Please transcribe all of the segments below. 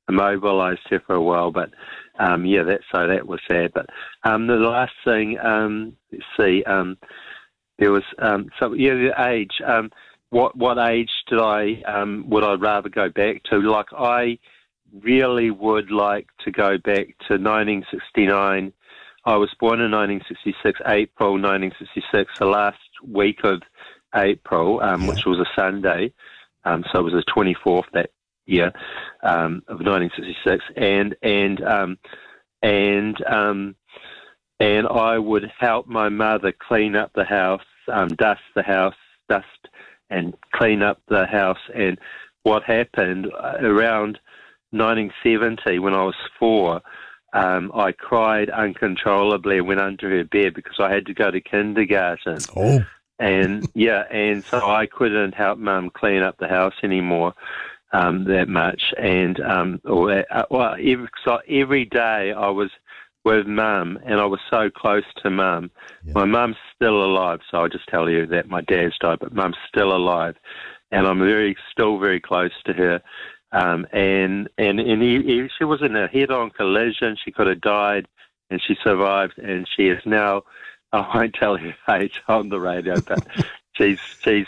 immobilised her for a while. But that was sad. But the last thing, let's see, there was the age. What age would I rather go back to? Like, I really would like to go back to 1969. I was born in 1966, April 1966, the last week of April, which was a Sunday. So it was the 24th that year of 1966, and I would help my mother clean up the house, dust and clean up the house. And what happened around 1970, when I was 4, I cried uncontrollably and went under her bed because I had to go to kindergarten. Oh. And so I couldn't help Mum clean up the house anymore that much. And every day I was with Mum, and I was so close to Mum. Yeah. My Mum's still alive, so I'll just tell you that my dad's died, but Mum's still alive, and I'm still very close to her. And she was in a head-on collision. She could have died, and she survived, and she is now, I won't tell her age on the radio, but she's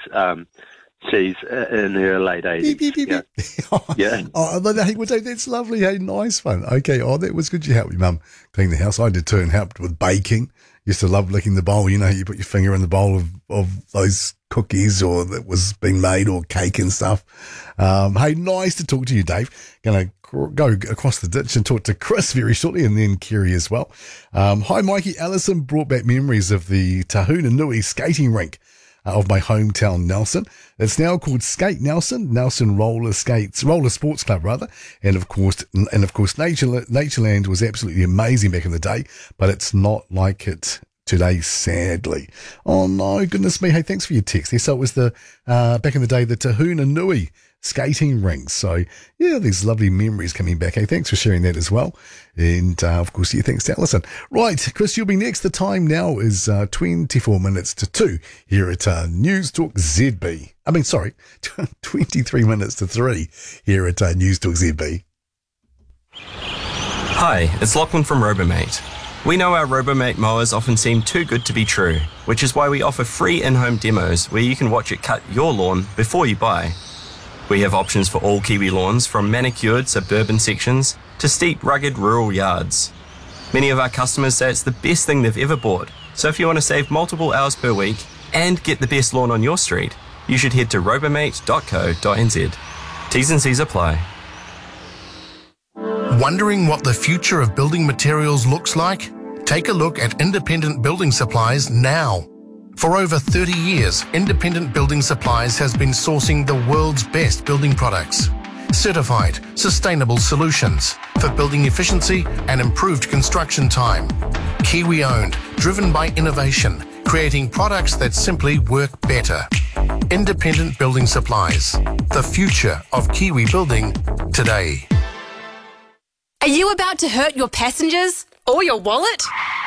in her late 80s. Beep, beep, yeah. Beep. Yeah. Oh, that's lovely. Hey, nice one. Okay. Oh, that was good. You helped your mum clean the house. I did too, and helped with baking. Used to love licking the bowl. You know, you put your finger in the bowl of those cookies or that was being made, or cake and stuff. Hey, nice to talk to you, Dave. Going to go across the ditch and talk to Chris very shortly, and then Kerry as well. Hi, Mikey. Allison brought back memories of the Tahuna Nui skating rink of my hometown, Nelson. It's now called Skate Nelson Roller Sports Club, rather. And of course, Natureland was absolutely amazing back in the day, but it's not like it today, sadly. Oh no, goodness me. Hey, thanks for your text there. So it was the, back in the day, the Tahuna Nui skating rink. So yeah, these lovely memories coming back. Hey, thanks for sharing that as well. And of course, yeah, thanks to Alison. Right, Chris, you'll be next. The time now is 24 minutes to 2 here at News Talk ZB. 23 minutes to 3 here at News Talk ZB. Hi, it's Lachlan from Robomate. We know our Robomate mowers often seem too good to be true, which is why we offer free in-home demos where you can watch it cut your lawn before you buy. We have options for all Kiwi lawns, from manicured suburban sections to steep, rugged rural yards. Many of our customers say it's the best thing they've ever bought, so if you want to save multiple hours per week and get the best lawn on your street, you should head to robomate.co.nz. T's and C's apply. Wondering what the future of building materials looks like? Take a look at Independent Building Supplies now. For over 30 years, Independent Building Supplies has been sourcing the world's best building products. Certified, sustainable solutions for building efficiency and improved construction time. Kiwi-owned, driven by innovation, creating products that simply work better. Independent Building Supplies, the future of Kiwi building today. Are you about to hurt your passengers or your wallet?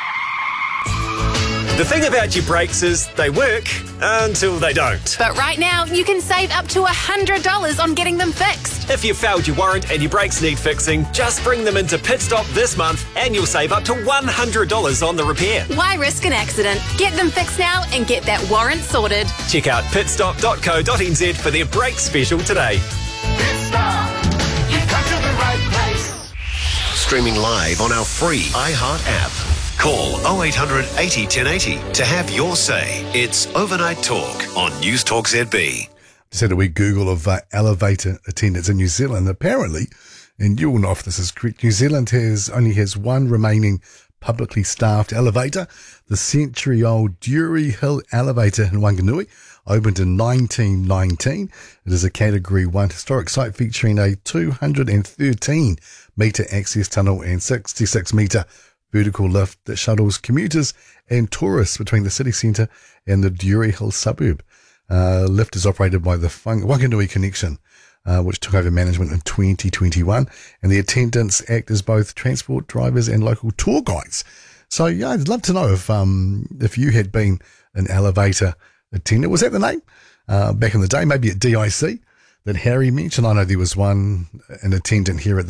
The thing about your brakes is they work until they don't. But right now, you can save up to $100 on getting them fixed. If you failed your warrant and your brakes need fixing, just bring them into Pit Stop this month and you'll save up to $100 on the repair. Why risk an accident? Get them fixed now and get that warrant sorted. Check out pitstop.co.nz for their brake special today. Pit Stop, you've come to the right place. Streaming live on our free iHeart app. Call 0800 80 1080 to have your say. It's Overnight Talk on News Talk ZB. Just had a wee Google of elevator attendants in New Zealand. Apparently, and you will know if this is correct, New Zealand only has one remaining publicly staffed elevator. The century-old Durie Hill elevator in Wanganui opened in 1919. It is a Category 1 historic site featuring a 213-metre access tunnel and 66-metre vertical lift that shuttles commuters and tourists between the city centre and the Durie Hill suburb. Lift is operated by the Wanganui Connection, which took over management in 2021, and the attendants act as both transport drivers and local tour guides. So yeah, I'd love to know if you had been an elevator attendant. Was that the name back in the day? Maybe at DIC that Harry mentioned. I know there was an attendant here at the